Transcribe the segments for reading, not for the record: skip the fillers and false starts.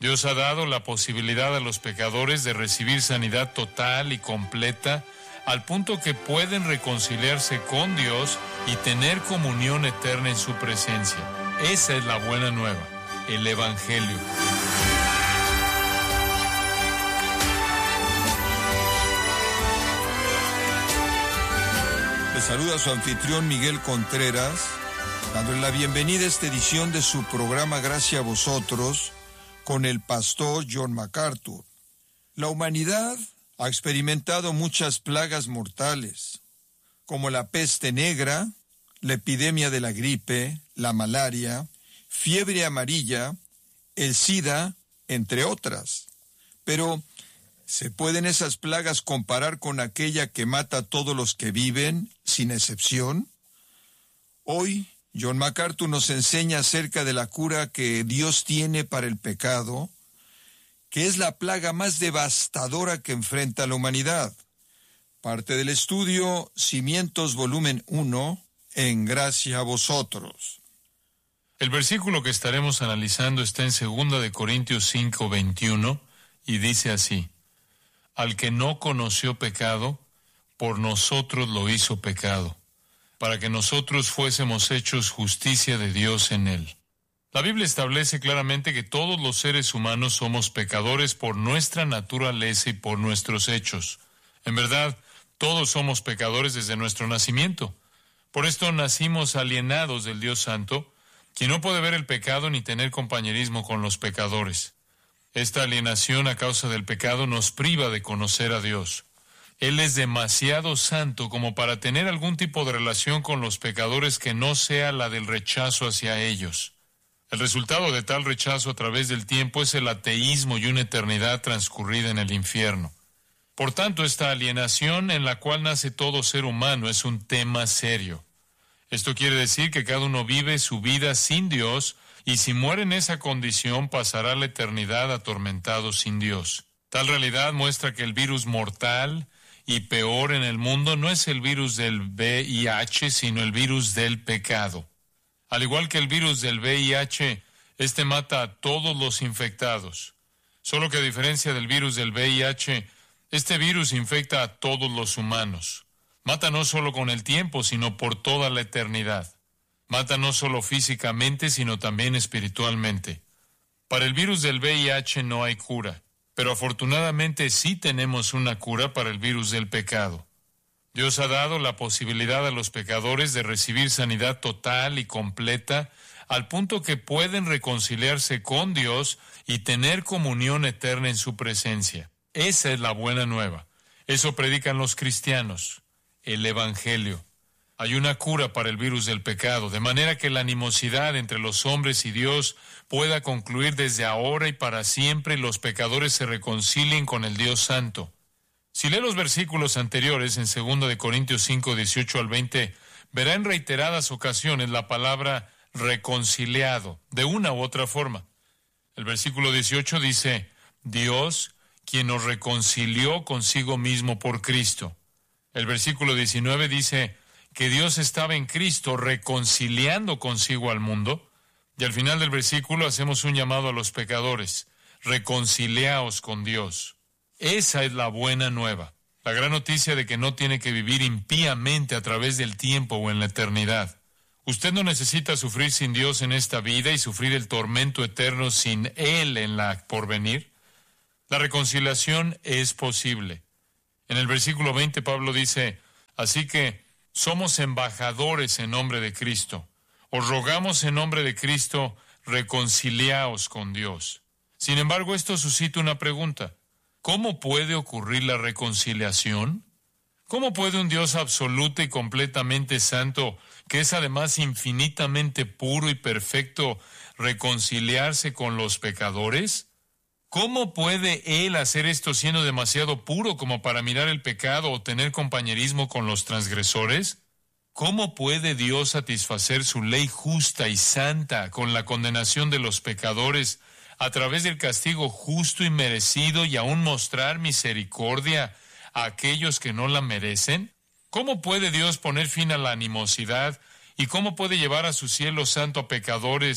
Dios ha dado la posibilidad a los pecadores de recibir sanidad total y completa, al punto que pueden reconciliarse con Dios y tener comunión eterna en su presencia. Esa es la buena nueva, el Evangelio. Le saluda su anfitrión Miguel Contreras, dándole la bienvenida a esta edición de su programa Gracia a Vosotros, con el pastor John MacArthur. La humanidad ha experimentado muchas plagas mortales, como la peste negra, la epidemia de la gripe, la malaria, fiebre amarilla, el SIDA, entre otras. Pero, ¿se pueden esas plagas comparar con aquella que mata a todos los que viven, sin excepción? Hoy, John MacArthur nos enseña acerca de la cura que Dios tiene para el pecado, que es la plaga más devastadora que enfrenta la humanidad. Parte del estudio Cimientos, volumen 1, en Gracia a Vosotros. El versículo que estaremos analizando está en 2 Corintios 5, 21, y dice así: Al que no conoció pecado, por nosotros lo hizo pecado, para que nosotros fuésemos hechos justicia de Dios en él. La Biblia establece claramente que todos los seres humanos somos pecadores por nuestra naturaleza y por nuestros hechos. En verdad, todos somos pecadores desde nuestro nacimiento. Por esto nacimos alienados del Dios Santo, quien no puede ver el pecado ni tener compañerismo con los pecadores. Esta alienación a causa del pecado nos priva de conocer a Dios. Él es demasiado santo como para tener algún tipo de relación con los pecadores que no sea la del rechazo hacia ellos. El resultado de tal rechazo a través del tiempo es el ateísmo y una eternidad transcurrida en el infierno. Por tanto, esta alienación en la cual nace todo ser humano es un tema serio. Esto quiere decir que cada uno vive su vida sin Dios, y si muere en esa condición pasará la eternidad atormentado sin Dios. Tal realidad muestra que el virus mortal y peor en el mundo no es el virus del VIH, sino el virus del pecado. Al igual que el virus del VIH, este mata a todos los infectados. Solo que a diferencia del virus del VIH, este virus infecta a todos los humanos. Mata no solo con el tiempo, sino por toda la eternidad. Mata no solo físicamente, sino también espiritualmente. Para el virus del VIH no hay cura, pero afortunadamente sí tenemos una cura para el virus del pecado. Dios ha dado la posibilidad a los pecadores de recibir sanidad total y completa, al punto que pueden reconciliarse con Dios y tener comunión eterna en su presencia. Esa es la buena nueva. Eso predican los cristianos, el Evangelio. Hay una cura para el virus del pecado, de manera que la animosidad entre los hombres y Dios pueda concluir desde ahora y para siempre, y los pecadores se reconcilien con el Dios Santo. Si lee los versículos anteriores en 2 Corintios 5, 18 al 20, verá en reiteradas ocasiones la palabra reconciliado, de una u otra forma. El versículo 18 dice: Dios, quien nos reconcilió consigo mismo por Cristo. El versículo 19 dice que Dios estaba en Cristo reconciliando consigo al mundo. Y al final del versículo hacemos un llamado a los pecadores: reconciliaos con Dios. Esa es la buena nueva, la gran noticia de que no tiene que vivir impíamente a través del tiempo o en la eternidad. Usted no necesita sufrir sin Dios en esta vida y sufrir el tormento eterno sin Él en la porvenir. La reconciliación es posible. En el versículo 20 Pablo dice: Así que somos embajadores en nombre de Cristo. Os rogamos en nombre de Cristo, reconciliaos con Dios. Sin embargo, esto suscita una pregunta: ¿cómo puede ocurrir la reconciliación? ¿Cómo puede un Dios absoluto y completamente santo, que es además infinitamente puro y perfecto, reconciliarse con los pecadores? ¿Cómo puede Él hacer esto siendo demasiado puro como para mirar el pecado o tener compañerismo con los transgresores? ¿Cómo puede Dios satisfacer su ley justa y santa con la condenación de los pecadores a través del castigo justo y merecido, y aún mostrar misericordia a aquellos que no la merecen? ¿Cómo puede Dios poner fin a la animosidad? ¿Y cómo puede llevar a su cielo santo a pecadores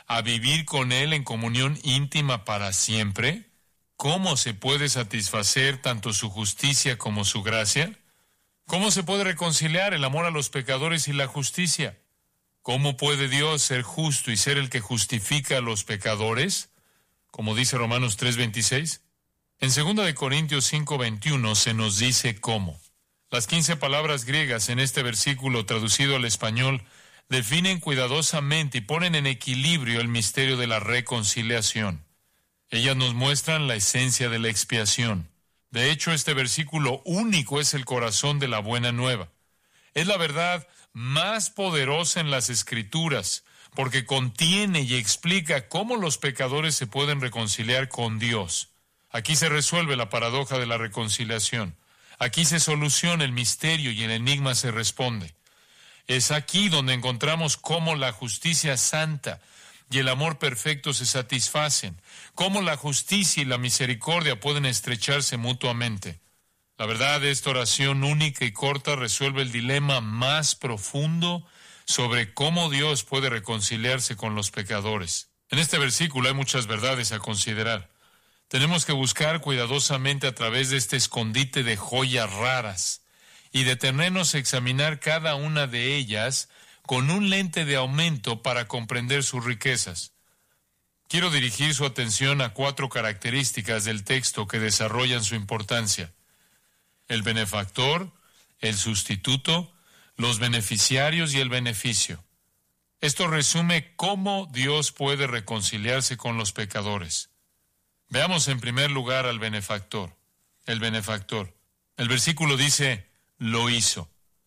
a vivir con Él en comunión íntima para siempre? ¿Cómo se puede satisfacer tanto su justicia como su gracia? ¿Cómo se puede reconciliar el amor a los pecadores y la justicia? ¿Cómo puede Dios ser justo y ser el que justifica a los pecadores? Como dice Romanos 3:26. En 2 de Corintios 5:21 se nos dice cómo. Las 15 palabras griegas en este versículo traducido al español definen cuidadosamente y ponen en equilibrio el misterio de la reconciliación. Ellas nos muestran la esencia de la expiación. De hecho, este versículo único es el corazón de la buena nueva. Es la verdad más poderosa en las Escrituras, porque contiene y explica cómo los pecadores se pueden reconciliar con Dios. Aquí se resuelve la paradoja de la reconciliación. Aquí se soluciona el misterio y el enigma se responde. Es aquí donde encontramos cómo la justicia santa y el amor perfecto se satisfacen, cómo la justicia y la misericordia pueden estrecharse mutuamente. La verdad, esta oración única y corta resuelve el dilema más profundo sobre cómo Dios puede reconciliarse con los pecadores. En este versículo hay muchas verdades a considerar. Tenemos que buscar cuidadosamente a través de este escondite de joyas raras y detenernos a examinar cada una de ellas con un lente de aumento para comprender sus riquezas. Quiero dirigir su atención a 4 características del texto que desarrollan su importancia: el benefactor, el sustituto, los beneficiarios y el beneficio. Esto resume cómo Dios puede reconciliarse con los pecadores. Veamos en primer lugar al benefactor. El benefactor. El versículo dice, lo hizo.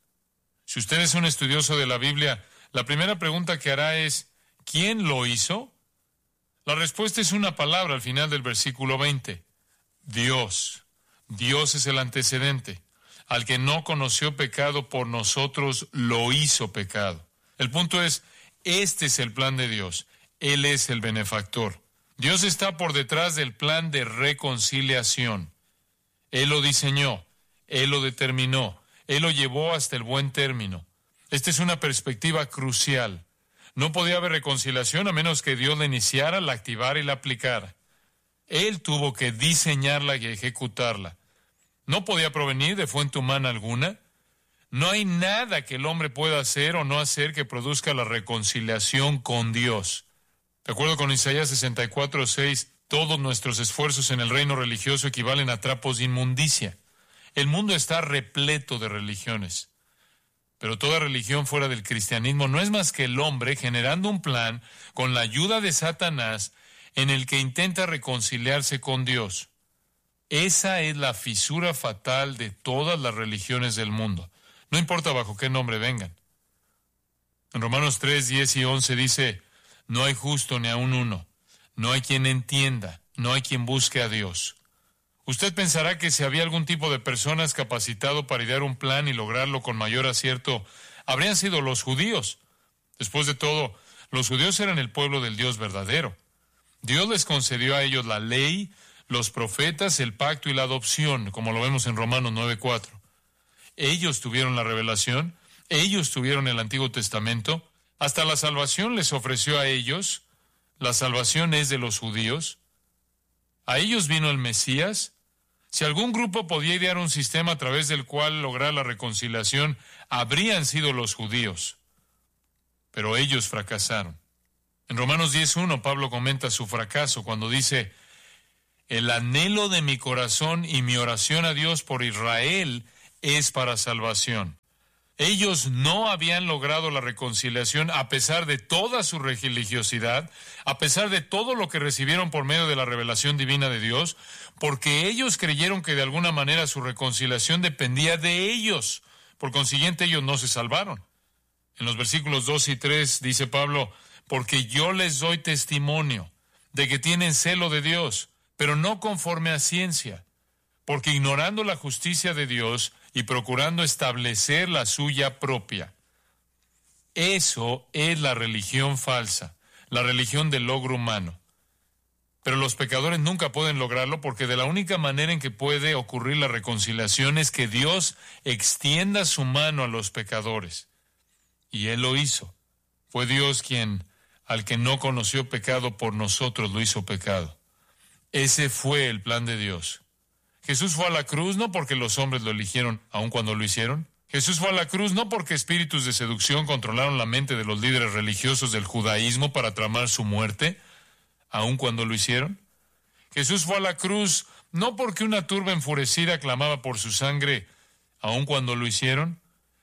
Si usted es un estudioso de la Biblia, la primera pregunta que hará es, ¿quién lo hizo? La respuesta es una palabra al final del versículo 20. Dios. Dios es el antecedente. Al que no conoció pecado por nosotros, lo hizo pecado. El punto es, este es el plan de Dios. Él es el benefactor. Dios está por detrás del plan de reconciliación. Él lo diseñó, Él lo determinó, Él lo llevó hasta el buen término. Esta es una perspectiva crucial. No podía haber reconciliación a menos que Dios la iniciara, la activara y la aplicara. Él tuvo que diseñarla y ejecutarla. No podía provenir de fuente humana alguna. No hay nada que el hombre pueda hacer o no hacer que produzca la reconciliación con Dios. De acuerdo con Isaías 64:6, todos nuestros esfuerzos en el reino religioso equivalen a trapos de inmundicia. El mundo está repleto de religiones. Pero toda religión fuera del cristianismo no es más que el hombre generando un plan con la ayuda de Satanás en el que intenta reconciliarse con Dios. Esa es la fisura fatal de todas las religiones del mundo. No importa bajo qué nombre vengan. En Romanos 3:10 y 11 dice, no hay justo ni aun uno, no hay quien entienda, no hay quien busque a Dios. Usted pensará que si había algún tipo de personas capacitado para idear un plan y lograrlo con mayor acierto, habrían sido los judíos. Después de todo, los judíos eran el pueblo del Dios verdadero. Dios les concedió a ellos la ley, los profetas, el pacto y la adopción, como lo vemos en Romanos 9:4. Ellos tuvieron la revelación, ellos tuvieron el Antiguo Testamento, hasta la salvación les ofreció a ellos. La salvación es de los judíos. A ellos vino el Mesías. Si algún grupo podía idear un sistema a través del cual lograr la reconciliación, habrían sido los judíos. Pero ellos fracasaron. En Romanos 10:1, Pablo comenta su fracaso cuando dice, el anhelo de mi corazón y mi oración a Dios por Israel es para salvación. Ellos no habían logrado la reconciliación a pesar de toda su religiosidad, a pesar de todo lo que recibieron por medio de la revelación divina de Dios, porque ellos creyeron que de alguna manera su reconciliación dependía de ellos. Por consiguiente, ellos no se salvaron. En los versículos 2 y 3 dice Pablo, porque yo les doy testimonio de que tienen celo de Dios, pero no conforme a ciencia, porque ignorando la justicia de Dios y procurando establecer la suya propia. Eso es la religión falsa, la religión del logro humano. Pero los pecadores nunca pueden lograrlo porque de la única manera en que puede ocurrir la reconciliación es que Dios extienda su mano a los pecadores. Y Él lo hizo. Fue Dios quien Al que no conoció pecado, por nosotros lo hizo pecado. Ese fue el plan de Dios. Jesús fue a la cruz no porque los hombres lo eligieron, aun cuando lo hicieron. Jesús fue a la cruz no porque espíritus de seducción controlaron la mente de los líderes religiosos del judaísmo para tramar su muerte, aun cuando lo hicieron. Jesús fue a la cruz no porque una turba enfurecida clamaba por su sangre, aun cuando lo hicieron.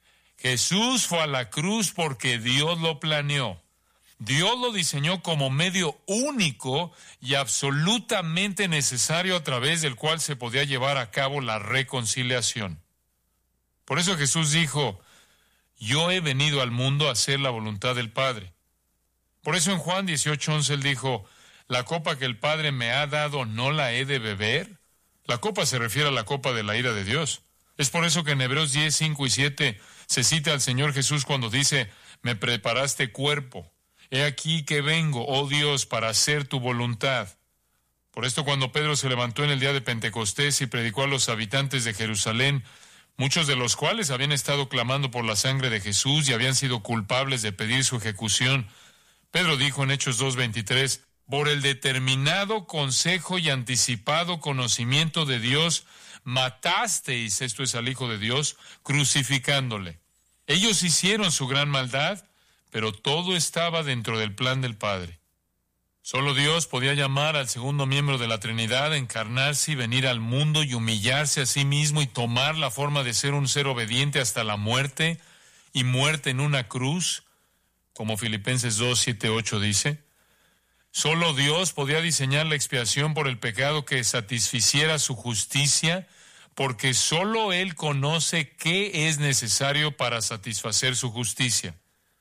Jesús fue a la cruz porque Dios lo planeó. Dios lo diseñó como medio único y absolutamente necesario a través del cual se podía llevar a cabo la reconciliación. Por eso Jesús dijo, yo he venido al mundo a hacer la voluntad del Padre. Por eso en Juan 18:11 él dijo, la copa que el Padre me ha dado, ¿no la he de beber? La copa se refiere a la copa de la ira de Dios. Es por eso que en Hebreos 10, 5 y 7 se cita al Señor Jesús cuando dice, me preparaste cuerpo. He aquí que vengo, oh Dios, para hacer tu voluntad. Por esto cuando Pedro se levantó en el día de Pentecostés y predicó a los habitantes de Jerusalén, muchos de los cuales habían estado clamando por la sangre de Jesús y habían sido culpables de pedir su ejecución, Pedro dijo en Hechos 2:23, por el determinado consejo y anticipado conocimiento de Dios, matasteis, esto es al Hijo de Dios, crucificándole. Ellos hicieron su gran maldad, pero todo estaba dentro del plan del Padre. Solo Dios podía llamar al segundo miembro de la Trinidad, encarnarse y venir al mundo y humillarse a sí mismo y tomar la forma de ser un ser obediente hasta la muerte y muerte en una cruz, como Filipenses 2, 7, 8 dice. Solo Dios podía diseñar la expiación por el pecado que satisficiera su justicia, porque solo Él conoce qué es necesario para satisfacer su justicia.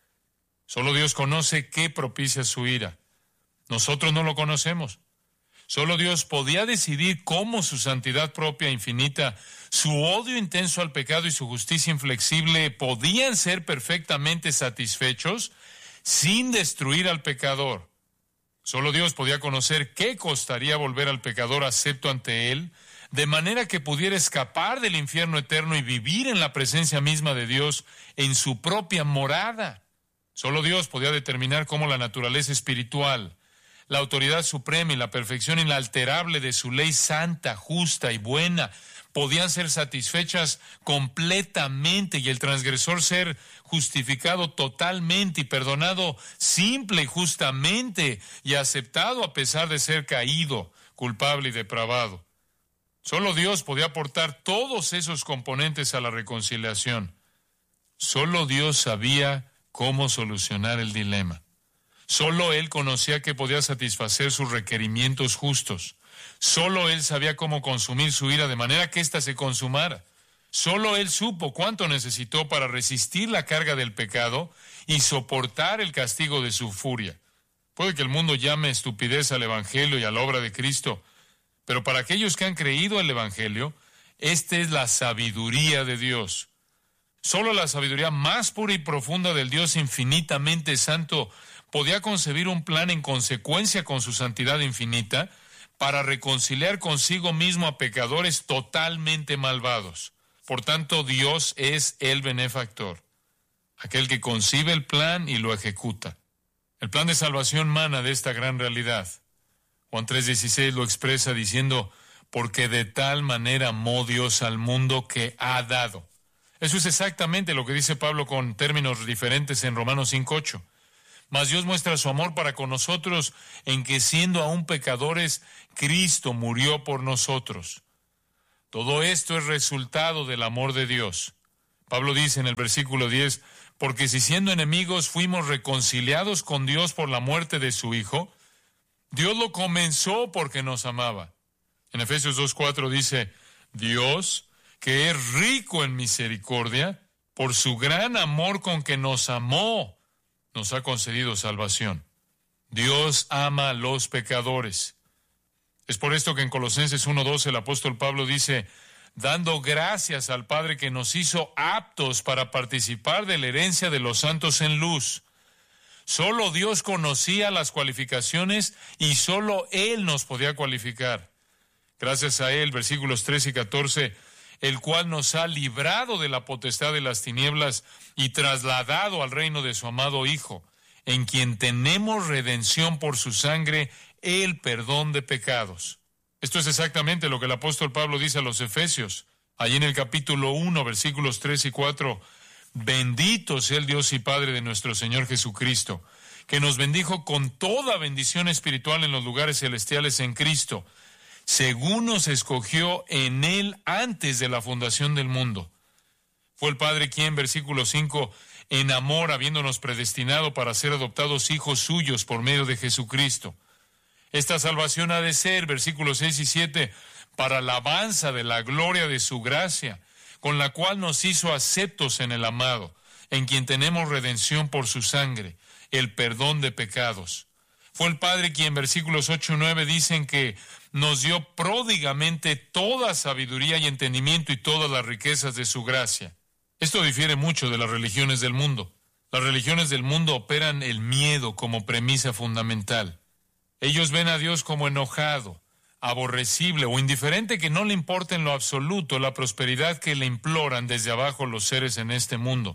Solo Dios conoce qué propicia su ira. Nosotros no lo conocemos. Solo Dios podía decidir cómo su santidad propia infinita, su odio intenso al pecado y su justicia inflexible podían ser perfectamente satisfechos sin destruir al pecador. Solo Dios podía conocer qué costaría volver al pecador acepto ante Él, de manera que pudiera escapar del infierno eterno y vivir en la presencia misma de Dios en su propia morada. Solo Dios podía determinar cómo la naturaleza espiritual, la autoridad suprema y la perfección inalterable de su ley santa, justa y buena podían ser satisfechas completamente y el transgresor ser justificado totalmente y perdonado simple y justamente y aceptado a pesar de ser caído, culpable y depravado. Solo Dios podía aportar todos esos componentes a la reconciliación. Solo Dios sabía cómo solucionar el dilema. Solo Él conocía que podía satisfacer sus requerimientos justos. Solo Él sabía cómo consumir su ira de manera que ésta se consumara. Solo Él supo cuánto necesitó para resistir la carga del pecado y soportar el castigo de su furia. Puede que el mundo llame estupidez al Evangelio y a la obra de Cristo, pero para aquellos que han creído el Evangelio, esta es la sabiduría de Dios. Solo la sabiduría más pura y profunda del Dios infinitamente santo podía concebir un plan en consecuencia con su santidad infinita para reconciliar consigo mismo a pecadores totalmente malvados. Por tanto, Dios es el benefactor, aquel que concibe el plan y lo ejecuta. El plan de salvación mana de esta gran realidad. Juan 3:16 lo expresa diciendo, porque de tal manera amó Dios al mundo que ha dado. Eso es exactamente lo que dice Pablo con términos diferentes en Romanos 5:8. Mas Dios muestra su amor para con nosotros en que siendo aún pecadores, Cristo murió por nosotros. Todo esto es resultado del amor de Dios. Pablo dice en el versículo 10, porque si siendo enemigos fuimos reconciliados con Dios por la muerte de su Hijo, Dios lo comenzó porque nos amaba. En Efesios 2:4 dice, Dios, que es rico en misericordia, por su gran amor con que nos amó, nos ha concedido salvación. Dios ama a los pecadores. Es por esto que en Colosenses 1:12 el apóstol Pablo dice, dando gracias al Padre que nos hizo aptos para participar de la herencia de los santos en luz. Solo Dios conocía las cualificaciones y solo Él nos podía cualificar. Gracias a Él, versículos 13 y 14, el cual nos ha librado de la potestad de las tinieblas y trasladado al reino de su amado Hijo, en quien tenemos redención por su sangre, el perdón de pecados. Esto es exactamente lo que el apóstol Pablo dice a los Efesios. Allí en el capítulo 1, versículos 3 y 4, bendito sea el Dios y Padre de nuestro Señor Jesucristo, que nos bendijo con toda bendición espiritual en los lugares celestiales en Cristo, según nos escogió en Él antes de la fundación del mundo. Fue el Padre quien, versículo 5, en amor, habiéndonos predestinado para ser adoptados hijos suyos por medio de Jesucristo. Esta salvación ha de ser, versículos 6 y 7, para alabanza de la gloria de su gracia, con la cual nos hizo aceptos en el amado, en quien tenemos redención por su sangre, el perdón de pecados. Fue el Padre quien, versículos 8 y 9, dicen que nos dio pródigamente toda sabiduría y entendimiento y todas las riquezas de su gracia. Esto difiere mucho de las religiones del mundo. Las religiones del mundo operan el miedo como premisa fundamental. Ellos ven a Dios como enojado, aborrecible o indiferente, que no le importa en lo absoluto la prosperidad que le imploran desde abajo los seres en este mundo.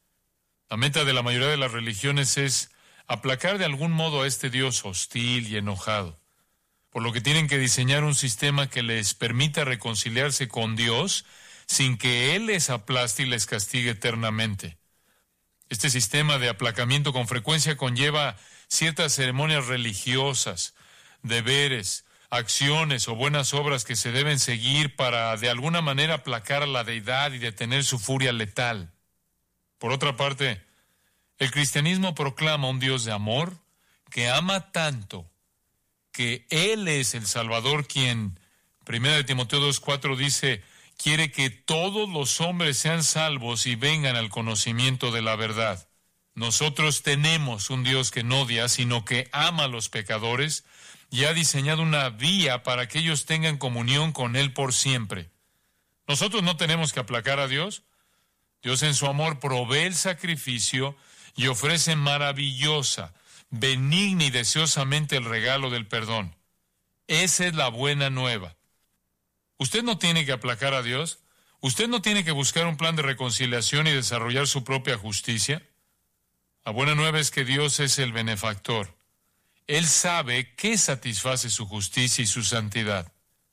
La meta de la mayoría de las religiones es aplacar de algún modo a este Dios hostil y enojado, por lo que tienen que diseñar un sistema que les permita reconciliarse con Dios sin que Él les aplaste y les castigue eternamente. Este sistema de aplacamiento con frecuencia conlleva ciertas ceremonias religiosas, deberes, acciones o buenas obras que se deben seguir para de alguna manera aplacar a la deidad y detener su furia letal. Por otra parte, el cristianismo proclama un Dios de amor que ama tanto que Él es el Salvador quien, 1 Timoteo 2:4 dice, quiere que todos los hombres sean salvos y vengan al conocimiento de la verdad. Nosotros tenemos un Dios que no odia, sino que ama a los pecadores y ha diseñado una vía para que ellos tengan comunión con Él por siempre. Nosotros no tenemos que aplacar a Dios. Dios en su amor provee el sacrificio y ofrece maravillosa, benigna y deseosamente el regalo del perdón. Esa es la buena nueva. Usted no tiene que aplacar a Dios. Usted no tiene que buscar un plan de reconciliación y desarrollar su propia justicia. La buena nueva es que Dios es el benefactor. Él sabe qué satisface su justicia y su santidad.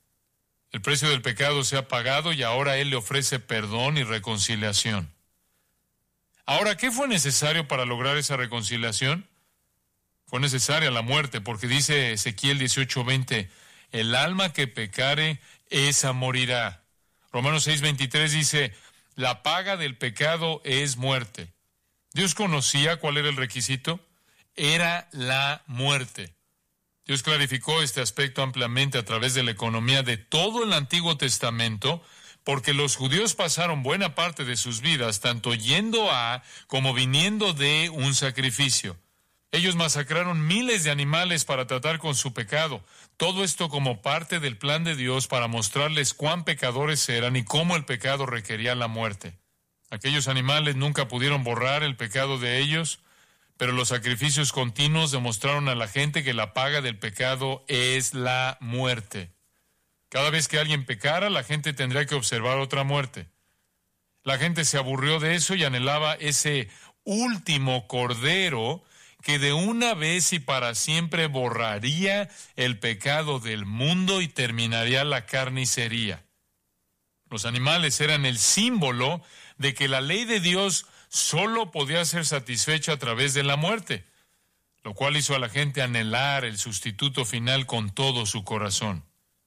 El precio del pecado se ha pagado y ahora Él le ofrece perdón y reconciliación. Ahora, ¿qué fue necesario para lograr esa reconciliación? Fue necesaria la muerte, porque dice Ezequiel 18:20, el alma que pecare, esa morirá. Romanos 6:23 dice, la paga del pecado es muerte. ¿Dios conocía cuál era el requisito? Era la muerte. Dios clarificó este aspecto ampliamente a través de la economía de todo el Antiguo Testamento, porque los judíos pasaron buena parte de sus vidas tanto yendo a como viniendo de un sacrificio. Ellos masacraron miles de animales para tratar con su pecado, todo esto como parte del plan de Dios para mostrarles cuán pecadores eran y cómo el pecado requería la muerte. Aquellos animales nunca pudieron borrar el pecado de ellos, pero los sacrificios continuos demostraron a la gente que la paga del pecado es la muerte. Cada vez que alguien pecara, la gente tendría que observar otra muerte. La gente se aburrió de eso y anhelaba ese último cordero que de una vez y para siempre borraría el pecado del mundo y terminaría la carnicería. Los animales eran el símbolo de que la ley de Dios solo podía ser satisfecha a través de la muerte, lo cual hizo a la gente anhelar el sustituto final con todo su corazón.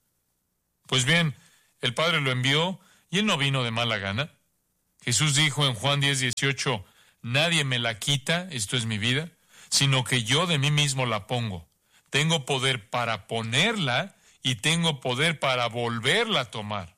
Pues bien, el Padre lo envió y Él no vino de mala gana. Jesús dijo en Juan 10:18, nadie me la quita, esto es mi vida, sino que yo de mí mismo la pongo. Tengo poder para ponerla y tengo poder para volverla a tomar.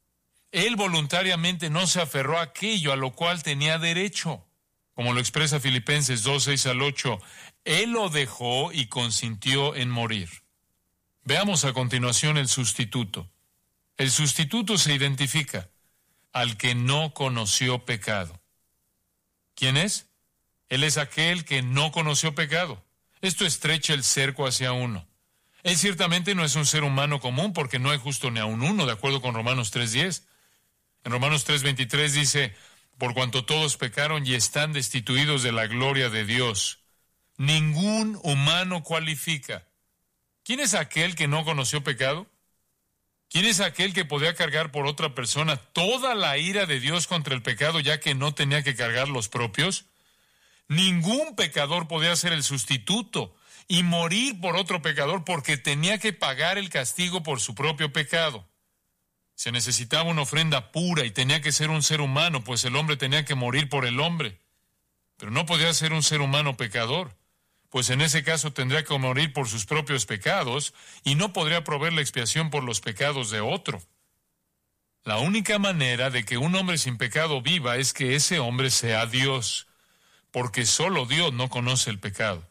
Él voluntariamente no se aferró a aquello a lo cual tenía derecho. Como lo expresa Filipenses 2:6-8, Él lo dejó y consintió en morir. Veamos a continuación el sustituto. El sustituto se identifica al que no conoció pecado. ¿Quién es? Él es aquel que no conoció pecado. Esto estrecha el cerco hacia uno. Él ciertamente no es un ser humano común porque no hay justo ni aun uno, de acuerdo con Romanos 3:10. En Romanos 3:23 dice, por cuanto todos pecaron y están destituidos de la gloria de Dios. Ningún humano cualifica. ¿Quién es aquel que no conoció pecado? ¿Quién es aquel que podía cargar por otra persona toda la ira de Dios contra el pecado, ya que no tenía que cargar los propios? Ningún pecador podía ser el sustituto y morir por otro pecador porque tenía que pagar el castigo por su propio pecado. Se necesitaba una ofrenda pura y tenía que ser un ser humano, pues el hombre tenía que morir por el hombre. Pero no podía ser un ser humano pecador, pues en ese caso tendría que morir por sus propios pecados y no podría proveer la expiación por los pecados de otro. La única manera de que un hombre sin pecado viva es que ese hombre sea Dios, porque solo Dios no conoce el pecado.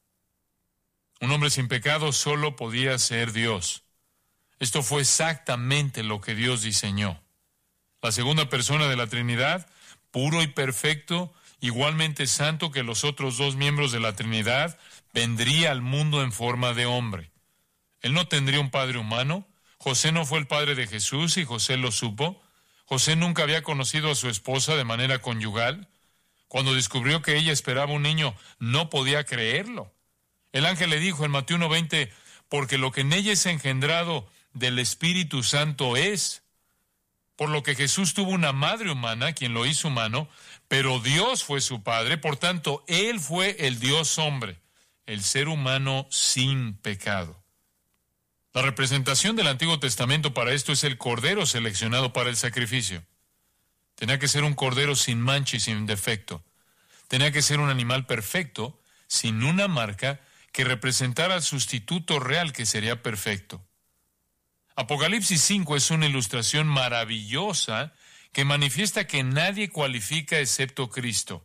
Un hombre sin pecado solo podía ser Dios. Esto fue exactamente lo que Dios diseñó. La segunda persona de la Trinidad, puro y perfecto, igualmente santo que los otros dos miembros de la Trinidad, vendría al mundo en forma de hombre. Él no tendría un padre humano. José no fue el padre de Jesús y José lo supo. José nunca había conocido a su esposa de manera conyugal. Cuando descubrió que ella esperaba un niño, no podía creerlo. El ángel le dijo en Mateo 1:20, porque lo que en ella es engendrado del Espíritu Santo es. Por lo que Jesús tuvo una madre humana, quien lo hizo humano, pero Dios fue su padre, por tanto, Él fue el Dios hombre, el ser humano sin pecado. La representación del Antiguo Testamento para esto es el cordero seleccionado para el sacrificio. Tenía que ser un cordero sin mancha y sin defecto. Tenía que ser un animal perfecto, sin una marca, que representara al sustituto real que sería perfecto. Apocalipsis 5 es una ilustración maravillosa que manifiesta que nadie cualifica excepto Cristo.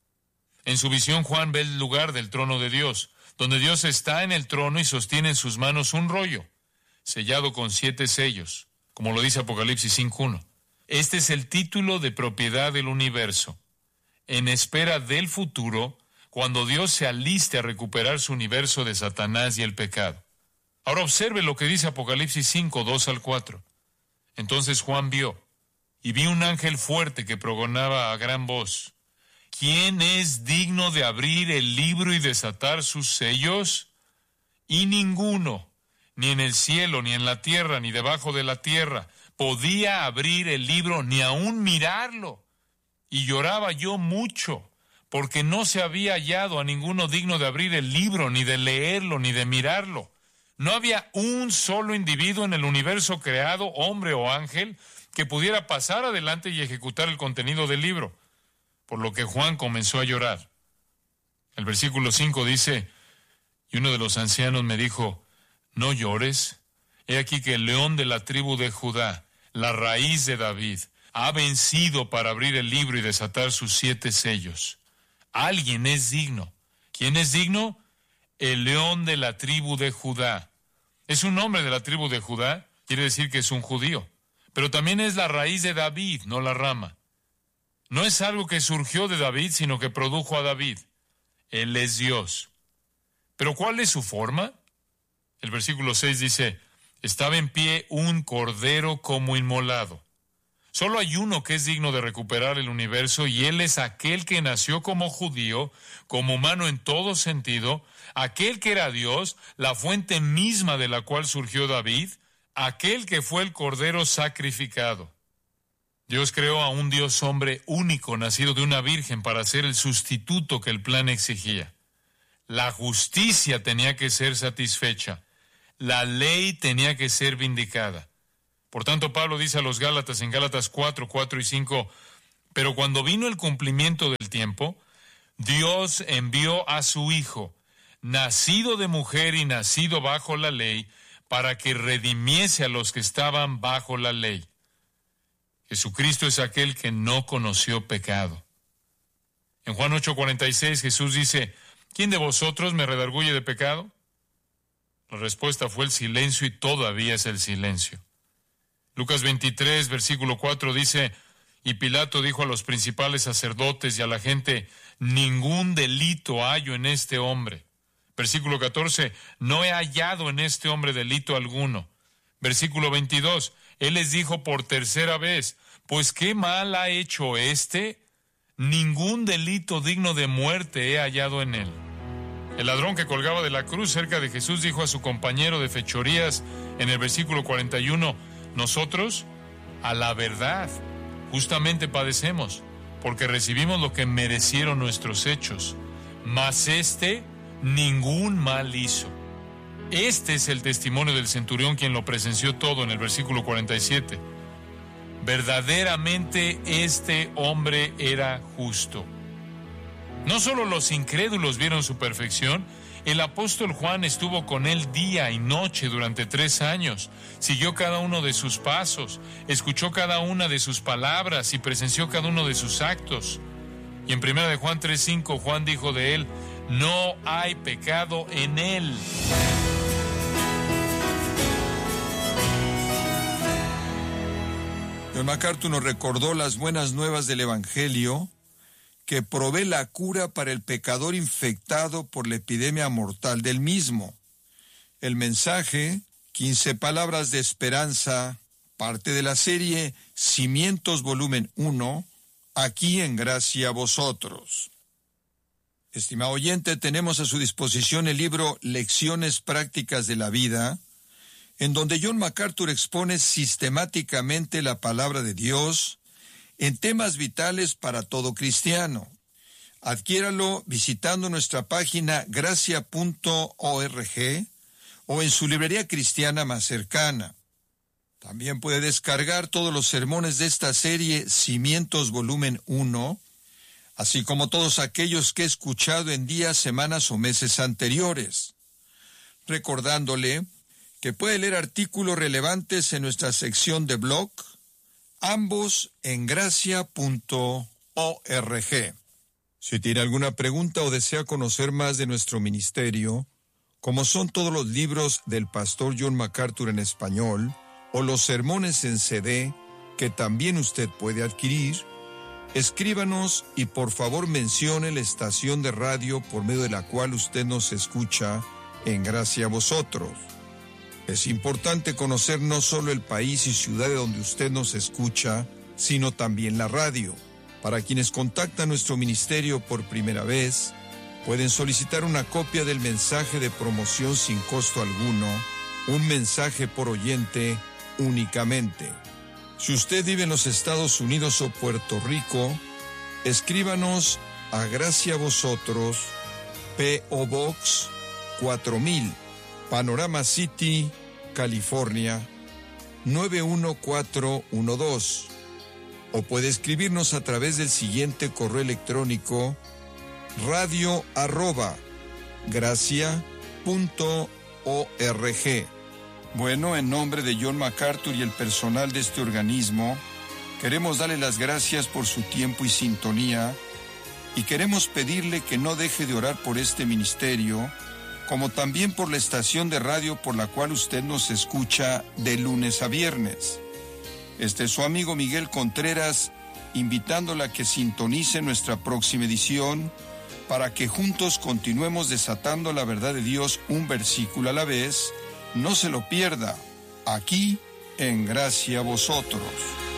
En su visión, Juan ve el lugar del trono de Dios, donde Dios está en el trono y sostiene en sus manos un rollo, sellado con 7 sellos, como lo dice Apocalipsis 5:1. Este es el título de propiedad del universo, en espera del futuro, cuando Dios se aliste a recuperar su universo de Satanás y el pecado. Ahora observe lo que dice Apocalipsis 5, 2 al 4. Entonces Juan vio, y vi un ángel fuerte que pregonaba a gran voz, ¿quién es digno de abrir el libro y desatar sus sellos? Y ninguno, ni en el cielo, ni en la tierra, ni debajo de la tierra, podía abrir el libro, ni aun mirarlo. Y lloraba yo mucho, porque no se había hallado a ninguno digno de abrir el libro, ni de leerlo, ni de mirarlo. No había un solo individuo en el universo creado, hombre o ángel, que pudiera pasar adelante y ejecutar el contenido del libro, por lo que Juan comenzó a llorar. El versículo 5 dice, y uno de los ancianos me dijo, no llores, he aquí que el león de la tribu de Judá, la raíz de David, ha vencido para abrir el libro y desatar sus 7 sellos. Alguien es digno. ¿Quién es digno? El león de la tribu de Judá. Es un hombre de la tribu de Judá, quiere decir que es un judío. Pero también es la raíz de David, no la rama. No es algo que surgió de David, sino que produjo a David. Él es Dios. ¿Pero cuál es su forma? El versículo 6 dice, estaba en pie un cordero como inmolado. Solo hay uno que es digno de recuperar el universo, y él es aquel que nació como judío, como humano en todo sentido, aquel que era Dios, la fuente misma de la cual surgió David, aquel que fue el cordero sacrificado. Dios creó a un Dios hombre único, nacido de una virgen, para ser el sustituto que el plan exigía. La justicia tenía que ser satisfecha. La ley tenía que ser vindicada. Por tanto, Pablo dice a los Gálatas en Gálatas 4, 4 y 5, pero cuando vino el cumplimiento del tiempo, Dios envió a su Hijo, nacido de mujer y nacido bajo la ley, para que redimiese a los que estaban bajo la ley. Jesucristo es aquel que no conoció pecado. En Juan 8:46 Jesús dice, ¿quién de vosotros me redarguye de pecado? La respuesta fue el silencio, y todavía es el silencio. Lucas 23, versículo 4 dice, y Pilato dijo a los principales sacerdotes y a la gente, ningún delito hallo en este hombre. Versículo 14, no he hallado en este hombre delito alguno. Versículo 22, él les dijo por tercera vez, pues ¿qué mal ha hecho éste? Ningún delito digno de muerte he hallado en él. El ladrón que colgaba de la cruz cerca de Jesús dijo a su compañero de fechorías en el versículo 41, nosotros, a la verdad, justamente padecemos, porque recibimos lo que merecieron nuestros hechos, mas ningún mal hizo. Este es el testimonio del centurión, quien lo presenció todo en el versículo 47. Verdaderamente este hombre era justo. No solo los incrédulos vieron su perfección, el apóstol Juan estuvo con él día y noche durante 3 años, siguió cada uno de sus pasos, escuchó cada una de sus palabras y presenció cada uno de sus actos. Y en 1 de Juan 3:5, Juan dijo de él, no hay pecado en él. John MacArthur nos recordó las buenas nuevas del Evangelio, que provee la cura para el pecador infectado por la epidemia mortal del mismo. El mensaje, 15 palabras de esperanza, parte de la serie Cimientos volumen 1, aquí en Gracia a Vosotros. Estimado oyente, tenemos a su disposición el libro Lecciones Prácticas de la Vida, en donde John MacArthur expone sistemáticamente la palabra de Dios en temas vitales para todo cristiano. Adquiéralo visitando nuestra página gracia.org o en su librería cristiana más cercana. También puede descargar todos los sermones de esta serie Cimientos volumen 1, así como todos aquellos que he escuchado en días, semanas o meses anteriores, recordándole que puede leer artículos relevantes en nuestra sección de blog, ambos en gracia.org. Si tiene alguna pregunta o desea conocer más de nuestro ministerio, como son todos los libros del pastor John MacArthur en español, o los sermones en CD, que también usted puede adquirir, escríbanos y por favor mencione la estación de radio por medio de la cual usted nos escucha en Gracia a Vosotros. Es importante conocer no solo el país y ciudad de donde usted nos escucha, sino también la radio. Para quienes contactan nuestro ministerio por primera vez, pueden solicitar una copia del mensaje de promoción sin costo alguno, un mensaje por oyente únicamente. Si usted vive en los Estados Unidos o Puerto Rico, escríbanos a Gracia a Vosotros, P.O. Box 4000, Panorama City, California, 91412. O puede escribirnos a través del siguiente correo electrónico, radio@gracia.org. Bueno, en nombre de John MacArthur y el personal de este organismo, queremos darle las gracias por su tiempo y sintonía, y queremos pedirle que no deje de orar por este ministerio, como también por la estación de radio por la cual usted nos escucha de lunes a viernes. Este es su amigo Miguel Contreras, invitándola a que sintonice nuestra próxima edición para que juntos continuemos desatando la verdad de Dios un versículo a la vez. No se lo pierda, aquí en Gracia a Vosotros.